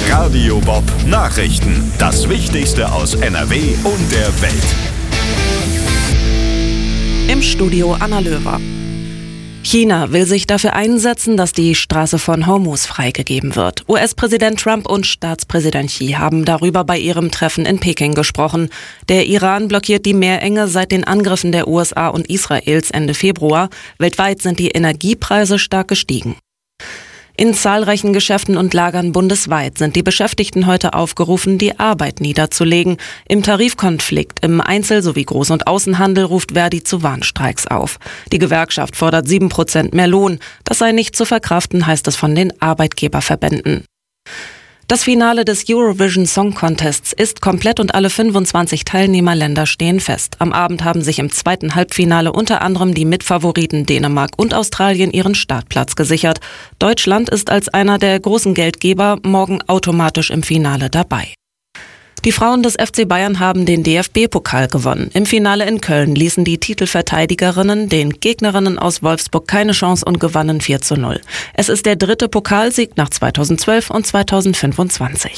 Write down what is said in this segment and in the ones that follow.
Radio Bob Nachrichten. Das Wichtigste aus NRW und der Welt. Im Studio Anna Löwer. China will sich dafür einsetzen, dass die Straße von Hormuz freigegeben wird. US-Präsident Trump und Staatspräsident Xi haben darüber bei ihrem Treffen in Peking gesprochen. Der Iran blockiert die Meerenge seit den Angriffen der USA und Israels Ende Februar. Weltweit sind die Energiepreise stark gestiegen. In zahlreichen Geschäften und Lagern bundesweit sind die Beschäftigten heute aufgerufen, die Arbeit niederzulegen. Im Tarifkonflikt im Einzel- sowie Groß- und Außenhandel ruft Verdi zu Warnstreiks auf. Die Gewerkschaft fordert 7% mehr Lohn. Das sei nicht zu verkraften, heißt es von den Arbeitgeberverbänden. Das Finale des Eurovision Song Contests ist komplett und alle 25 Teilnehmerländer stehen fest. Am Abend haben sich im zweiten Halbfinale unter anderem die Mitfavoriten Dänemark und Australien ihren Startplatz gesichert. Deutschland ist als einer der großen Geldgeber morgen automatisch im Finale dabei. Die Frauen des FC Bayern haben den DFB-Pokal gewonnen. Im Finale in Köln ließen die Titelverteidigerinnen den Gegnerinnen aus Wolfsburg keine Chance und gewannen 4:0. Es ist der dritte Pokalsieg nach 2012 und 2025.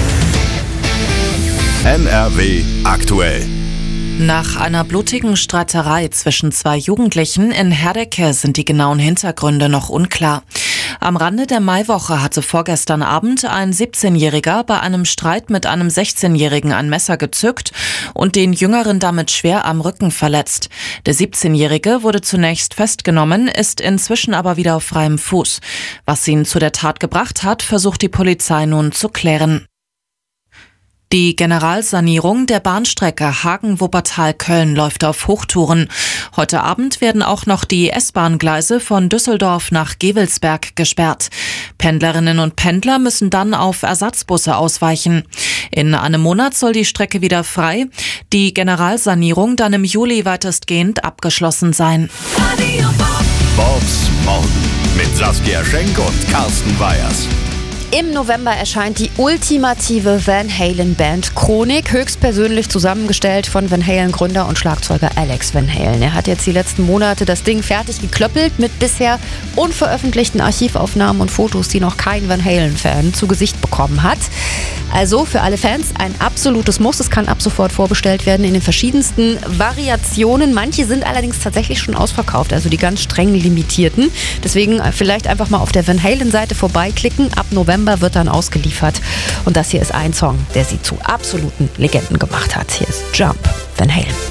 NRW aktuell. Nach einer blutigen Streiterei zwischen zwei Jugendlichen in Herdecke sind die genauen Hintergründe noch unklar. Am Rande der Maiwoche hatte vorgestern Abend ein 17-Jähriger bei einem Streit mit einem 16-Jährigen ein Messer gezückt und den Jüngeren damit schwer am Rücken verletzt. Der 17-Jährige wurde zunächst festgenommen, ist inzwischen aber wieder auf freiem Fuß. Was ihn zu der Tat gebracht hat, versucht die Polizei nun zu klären. Die Generalsanierung der Bahnstrecke Hagen-Wuppertal-Köln läuft auf Hochtouren. Heute Abend werden auch noch die S-Bahn-Gleise von Düsseldorf nach Gevelsberg gesperrt. Pendlerinnen und Pendler müssen dann auf Ersatzbusse ausweichen. In einem Monat soll die Strecke wieder frei, die Generalsanierung dann im Juli weitestgehend abgeschlossen sein. Bobs Morgen mit Saskia Schenk und Carsten Weyers. Im November erscheint die ultimative Van Halen-Band Chronik, höchstpersönlich zusammengestellt von Van Halen-Gründer und Schlagzeuger Alex Van Halen. Er hat jetzt die letzten Monate das Ding fertig geklöppelt mit bisher unveröffentlichten Archivaufnahmen und Fotos, die noch kein Van Halen-Fan zu Gesicht bekommen hat. Also für alle Fans ein absolutes Muss. Es kann ab sofort vorbestellt werden in den verschiedensten Variationen. Manche sind allerdings tatsächlich schon ausverkauft, also die ganz streng limitierten. Deswegen vielleicht einfach mal auf der Van Halen-Seite vorbeiklicken. Ab November wird dann ausgeliefert. Und das hier ist ein Song, der sie zu absoluten Legenden gemacht hat. Hier ist Jump, Van Halen.